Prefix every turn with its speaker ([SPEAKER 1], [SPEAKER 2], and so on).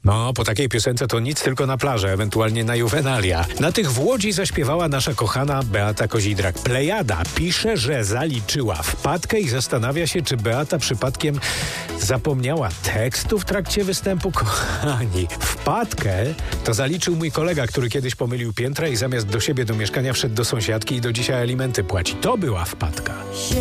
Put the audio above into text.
[SPEAKER 1] No, po takiej piosence to nic, tylko na plażę, ewentualnie na juwenalia. Na tych w Łodzi zaśpiewała nasza kochana Beata Kozidrak. Plejada pisze, że zaliczyła wpadkę i zastanawia się, czy Beata przypadkiem zapomniała tekstu w trakcie występu. Kochani, wpadkę to zaliczył mój kolega, który kiedyś pomylił piętra i zamiast do siebie do mieszkania wszedł do sąsiadki i do dzisiaj alimenty płaci. To była wpadka.